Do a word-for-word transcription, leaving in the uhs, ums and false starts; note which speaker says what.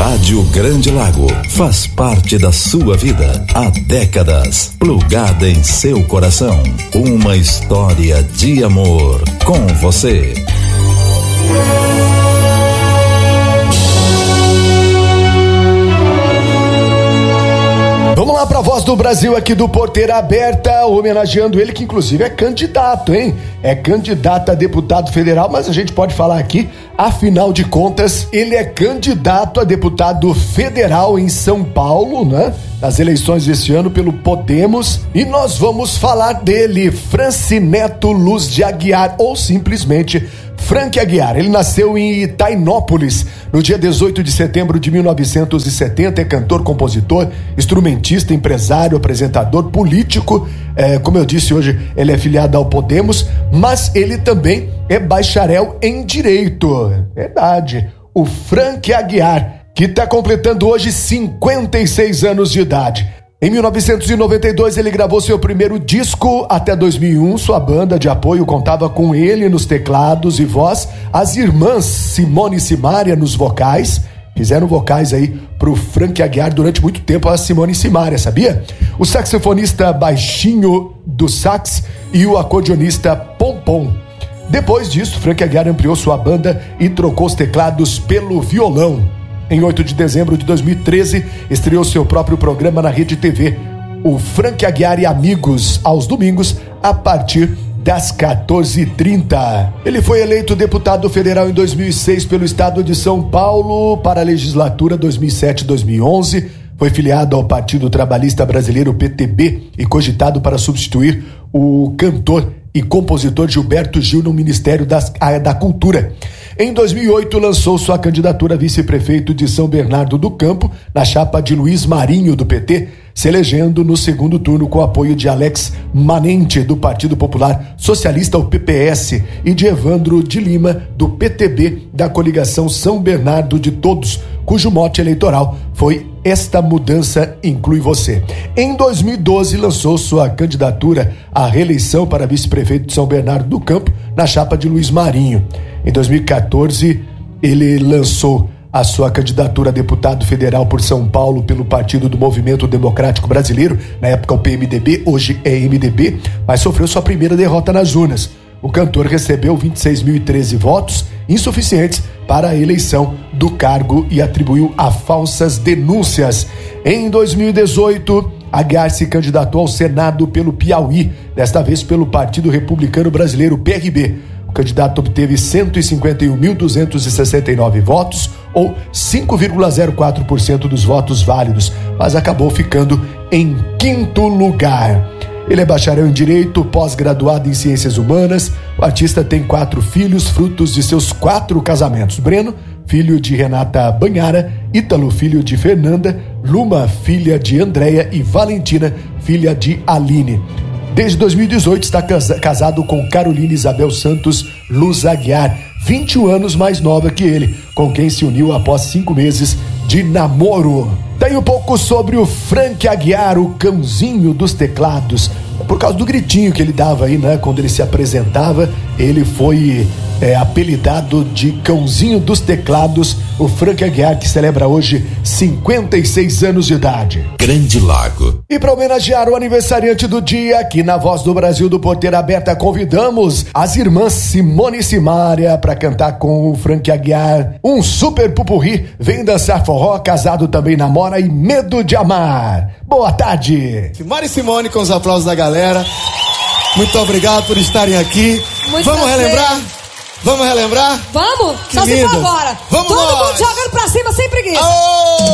Speaker 1: Rádio Grande Lago faz parte da sua vida há décadas, plugada em seu coração. Uma história de amor com você.
Speaker 2: Vamos lá para a Voz do Brasil aqui do Porteira Aberta, homenageando ele, que inclusive é candidato, hein? É candidato a deputado federal, mas a gente pode falar aqui, afinal de contas, ele é candidato a deputado federal em São Paulo, né? Nas eleições deste ano pelo Podemos, e nós vamos falar dele, Francineto Luz de Aguiar, ou simplesmente Frank Aguiar. Ele nasceu em Itainópolis no dia dezoito de setembro de mil novecentos e setenta, é cantor, compositor, instrumentista, empresário, apresentador, político, é, como eu disse hoje, ele é filiado ao Podemos, mas ele também é bacharel em Direito, verdade, o Frank Aguiar, que está completando hoje cinquenta e seis anos de idade. Em mil novecentos e noventa e dois ele gravou seu primeiro disco. Até dois mil e um sua banda de apoio contava com ele nos teclados e voz, as irmãs Simone e Simária nos vocais. Fizeram vocais aí pro Frank Aguiar durante muito tempo, a Simone e Simária, sabia? O saxofonista Baixinho do sax e o acordeonista Pompom. Depois disso, Frank Aguiar ampliou sua banda e trocou os teclados pelo violão. Em oito de dezembro de dois mil e treze, estreou seu próprio programa na Rede T V, o Frank Aguiar e Amigos, aos domingos, a partir das quatorze e trinta. Ele foi eleito deputado federal em dois mil e seis pelo estado de São Paulo para a legislatura dois mil e sete a dois mil e onze. Foi filiado ao Partido Trabalhista Brasileiro, P T B, e cogitado para substituir o cantor e compositor Gilberto Gil no Ministério das, da Cultura. Em dois mil e oito, lançou sua candidatura a vice-prefeito de São Bernardo do Campo, na chapa de Luiz Marinho, do P T, se elegendo no segundo turno com o apoio de Alex Manente, do Partido Popular Socialista, o P P S, e de Evandro de Lima, do P T B, da coligação São Bernardo de Todos, cujo mote eleitoral foi "Esta mudança inclui você". Em dois mil e doze, lançou sua candidatura à reeleição para vice-prefeito de São Bernardo do Campo, na chapa de Luiz Marinho. Em dois mil e quatorze, ele lançou a sua candidatura a deputado federal por São Paulo pelo Partido do Movimento Democrático Brasileiro, na época o P M D B, hoje é M D B, mas sofreu sua primeira derrota nas urnas. O cantor recebeu vinte e seis mil e treze votos, insuficientes para a eleição do cargo, e atribuiu a falsas denúncias. Em dois mil e dezoito, Aguiar se candidatou ao Senado pelo Piauí, desta vez pelo Partido Republicano Brasileiro, P R B. O candidato obteve cento e cinquenta e um mil duzentos e sessenta e nove votos, ou cinco vírgula zero quatro por cento dos votos válidos, mas acabou ficando em quinto lugar. Ele é bacharel em Direito, pós-graduado em Ciências Humanas. O artista tem quatro filhos, frutos de seus quatro casamentos. Breno, filho de Renata Banhara; Ítalo, filho de Fernanda; Luma, filha de Andréia; e Valentina, filha de Aline. Desde dois mil e dezoito está casado com Carolina Isabel Santos Luz Aguiar, vinte e um anos mais nova que ele, com quem se uniu após cinco meses de namoro. Tem um pouco sobre o Frank Aguiar, o cãozinho dos teclados. Por causa do gritinho que ele dava aí, né? Quando ele se apresentava, ele foi é, apelidado de cãozinho dos teclados. O Frank Aguiar, que celebra hoje cinquenta e seis anos de idade.
Speaker 1: Grande Lago.
Speaker 2: E para homenagear o aniversariante do dia, aqui na Voz do Brasil do Porteira Aberta, convidamos as irmãs Simone e Simária para cantar com o Frank Aguiar um super pupurri. Vem dançar forró, casado também namora e medo de amar. Boa tarde.
Speaker 3: Simone e Simone, com os aplausos da galera. Muito obrigado por estarem aqui.
Speaker 4: Muito
Speaker 3: Vamos
Speaker 4: prazer.
Speaker 3: relembrar? Vamos relembrar?
Speaker 4: Vamos?
Speaker 3: Que
Speaker 4: Só se
Speaker 3: lindas.
Speaker 4: for agora.
Speaker 3: Vamos
Speaker 4: Todo
Speaker 3: nós.
Speaker 4: mundo jogando pra cima sem preguiça.
Speaker 3: Aô!